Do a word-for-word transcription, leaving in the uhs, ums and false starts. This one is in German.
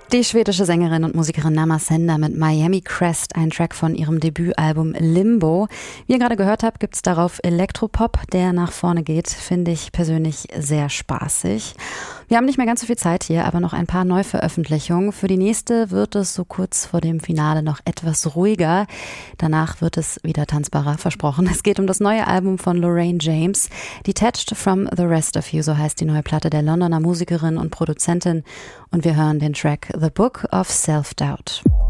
Die schwedische Sängerin und Musikerin Namasenda mit Miami Crest, ein Track von ihrem Debütalbum Limbo. Wie ihr gerade gehört habt, gibt's darauf Elektropop, der nach vorne geht, finde ich persönlich sehr spaßig. Wir haben nicht mehr ganz so viel Zeit hier, aber noch ein paar Neuveröffentlichungen. Für die nächste wird es so kurz vor dem Finale noch etwas ruhiger. Danach wird es wieder tanzbarer, versprochen. Es geht um das neue Album von Lorraine James. Detached from the Rest of You, so heißt die neue Platte der Londoner Musikerin und Produzentin. Und wir hören den Track The Book of Self-Doubt.